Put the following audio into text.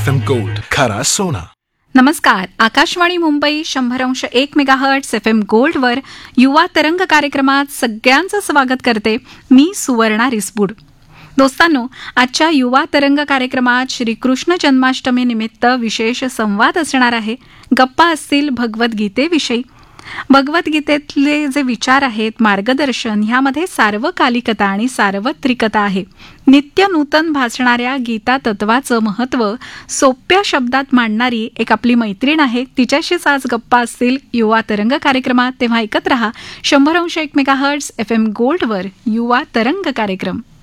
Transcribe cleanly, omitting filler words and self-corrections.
FM gold, खरा सोना. नमस्कार. आकाशवाणी मुंबई 100.1 मेगाहर्ट्झ FM गोल्डवर युवा तरंग कार्यक्रमात सगळ्यांचं स्वागत करते. मी सुवर्णा रिसबूड. दोस्तांनो, आजच्या युवा तरंग कार्यक्रमात श्रीकृष्ण जन्माष्टमी निमित्त विशेष संवाद असणार आहे. गप्पा असतील भगवद्गीतेविषयी. भगवद्गीतेतले जे विचार आहेत, मार्गदर्शन, ह्यामध्ये सार्वकालिकता आणि सार्वत्रिकता आहे. नित्य नूतन भासणाऱ्या गीता तत्वाचं महत्त्व सोप्या शब्दात मांडणारी एक आपली मैत्रीण आहे. तिच्याशीच आज गप्पा असतील युवा तरंग कार्यक्रमात. तेव्हा ऐकत रहा 100.1 मेगाहर्ट्झ FM गोल्डवर युवा तरंग कार्यक्रम.